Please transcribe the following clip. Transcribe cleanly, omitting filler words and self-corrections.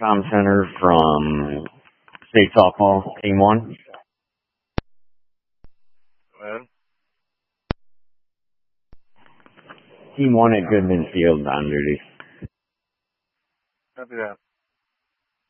Tom Center from State Softball, Team 1. Well, Team 1 at Goodman Field on duty. copy that.